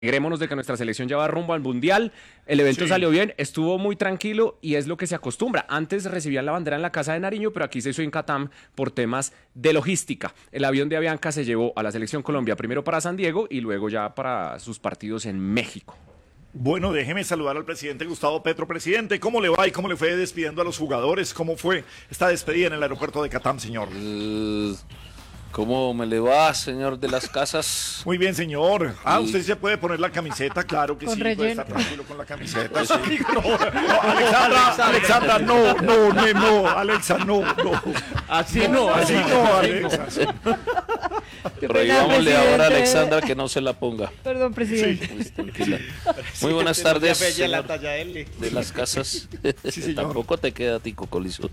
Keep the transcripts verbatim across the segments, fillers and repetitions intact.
Alegrémonos de que nuestra selección ya va rumbo al Mundial, el evento Sí. salió bien, estuvo muy tranquilo y es lo que se acostumbra. Antes recibían la bandera en la Casa de Nariño, pero aquí se hizo en Catam por temas de logística. El avión de Avianca se llevó a la selección Colombia primero para San Diego y luego ya para sus partidos en México. Bueno, déjeme saludar al presidente Gustavo Petro. Presidente, ¿cómo le va y cómo le fue despidiendo a los jugadores? ¿Cómo fue esta despedida en el aeropuerto de Catam, señor? Eh, ¿Cómo me le va, señor de las casas? Muy bien, señor. Ah, Y- usted se puede poner la camiseta, claro que Con sí, puede relleno. estar tranquilo con la camiseta. Sí, no, no, Alexandra, Alexandra, no, no, no, no, Alexa, no, no. Así no, Así no, Alexa. sí. Qué pena, Prohibámosle ahora a presidente. Alexandra que no se la ponga. Perdón, presidente. Pues, tranquila. Muy buenas tardes, señor talla L. de las casas. Sí, señor. Tampoco te queda a ti, Cocolizo.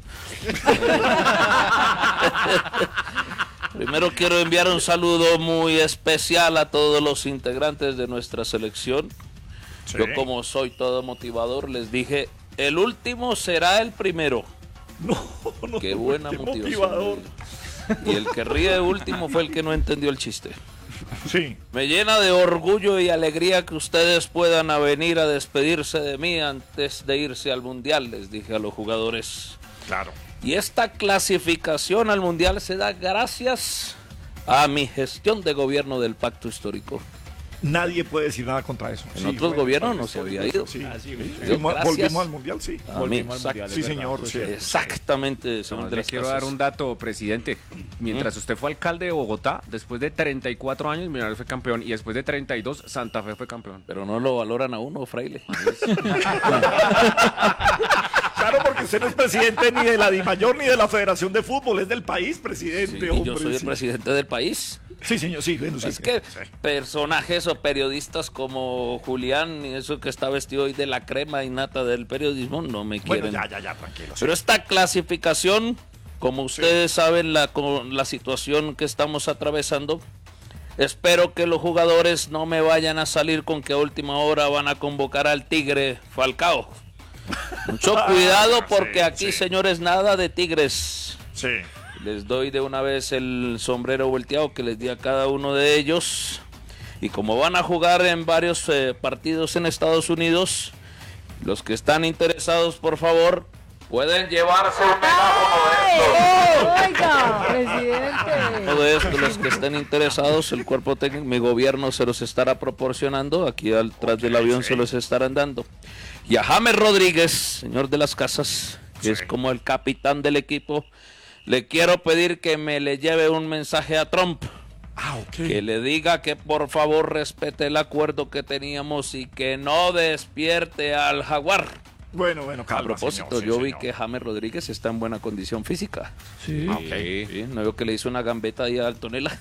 Primero quiero enviar un saludo muy especial a todos los integrantes de nuestra selección. Sí. Yo, como soy todo motivador, les dije, el último será el primero. No, no, Qué buena qué motivación. motivador. Y el que ríe de último fue el que no entendió el chiste. Sí, Me llena de orgullo y alegría que ustedes puedan a venir a despedirse de mí antes de irse al Mundial, les dije a los jugadores. claro. Y esta clasificación al Mundial se da gracias a mi gestión de gobierno del Pacto Histórico. Nadie puede decir nada contra eso. En Sí, otros fue- gobiernos fue no se había ido. Sí. Así, Sí, Dios, mo- gracias. Volvimos al mundial, sí. A mí, Volvimos al exact- Mundial, Sí, es verdad, señor. pues, sí. Exactamente, señor No, de le las quiero casas. dar un dato, presidente. Mientras usted fue alcalde de Bogotá, después de treinta y cuatro años, Millonarios fue campeón. Y después de treinta y dos, Santa Fe fue campeón. Pero no lo valoran a uno, fraile. Claro, porque usted no es presidente ni de la DIMAYOR ni de la Federación de Fútbol, es del país, Sí, presidente. y hombre, yo soy el sí. presidente del país. Sí, señor, sí, bueno, sí. Es que sí. personajes o periodistas como Julián, y eso que está vestido hoy de la crema y nata del periodismo, no me Bueno, quieren. ya, ya, ya, tranquilo. sí. Pero esta clasificación, como ustedes saben, la, con la situación que estamos atravesando, espero que los jugadores no me vayan a salir con que a última hora van a convocar al Tigre Falcao. Mucho cuidado porque sí, aquí, sí. señores, nada de tigres. Sí. Les doy de una vez el sombrero volteado que les di a cada uno de ellos. Y como van a jugar en varios eh, partidos en Estados Unidos, los que están interesados, por favor, pueden llevarse un megáfono de esto. Oiga, presidente. Todo esto, los que estén interesados, el cuerpo técnico, mi gobierno se los estará proporcionando. Aquí atrás del avión sí. se los estarán dando. Y a James Rodríguez, señor de las casas, que es Sí. como el capitán del equipo, le quiero pedir que me le lleve un mensaje a Trump. Ah, ok. Que le diga que por favor respete el acuerdo que teníamos y que no despierte al jaguar. Bueno, bueno, A calma, propósito, señor, sí, yo vi señor. que James Rodríguez está en buena condición física. Sí. Ah, ok. Sí, no veo que le hizo una gambeta ahí a Antonella.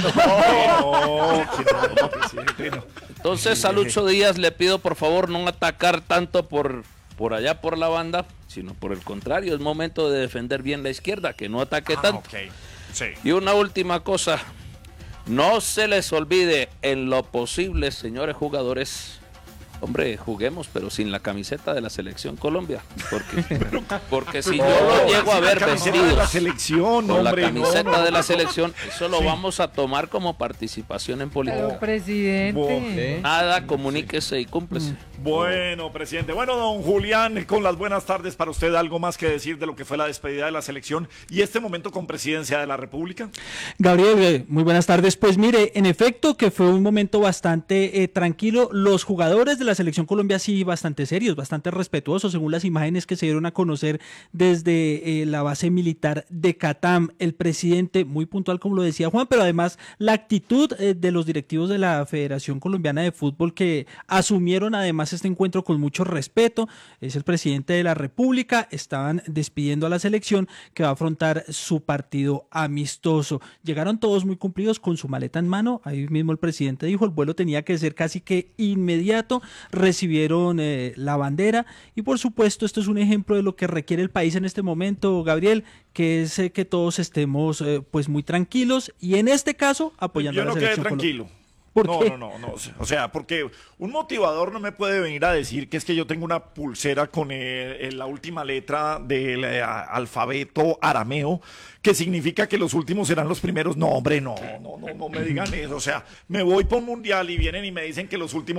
No, que no, presidente, no. Entonces a Lucho Díaz le pido por favor no atacar tanto por, por allá por la banda, sino por el contrario, es momento de defender bien la izquierda, que no ataque Ah, tanto. ok. Sí. Y una última cosa, no se les olvide en lo posible, señores jugadores, hombre, juguemos, pero sin la camiseta de la Selección Colombia, porque, porque si yo lo llego a Sí, la ver camiseta de la vestidos selección, con la hombre, no, camiseta no, de la no. selección, eso lo Sí. vamos a tomar como participación en política. Pero, presidente. Nada, comuníquese y cúmplese. Bueno, presidente. Bueno, don Julián, con las buenas tardes para usted, ¿algo más que decir de lo que fue la despedida de la selección y este momento con presidencia de la República? Gabriel, eh, muy buenas tardes. Pues mire, en efecto que fue un momento bastante eh, tranquilo. Los jugadores de la Selección Colombia sí bastante serios, bastante respetuosos, según las imágenes que se dieron a conocer desde eh, la base militar de Catam. El presidente, muy puntual como lo decía Juan, pero además la actitud eh, de los directivos de la Federación Colombiana de Fútbol que asumieron además este encuentro con mucho respeto. Es el presidente de la República, estaban despidiendo a la selección que va a afrontar su partido amistoso. Llegaron todos muy cumplidos con su maleta en mano, ahí mismo el presidente dijo, el vuelo tenía que ser casi que inmediato, recibieron eh, la bandera y por supuesto esto es un ejemplo de lo que requiere el país en este momento, Gabriel, que es eh, que todos estemos eh, pues muy tranquilos y en este caso apoyando Yo a la no quedé selección tranquilo. ¿Por no, qué? no, no, no. O sea, porque un motivador no me puede venir a decir que es que yo tengo una pulsera con eh, eh, la última letra del eh, alfabeto arameo, que significa que los últimos serán los primeros. No, hombre, no, no, no, no me digan eso. O sea, me voy por un mundial y vienen y me dicen que los últimos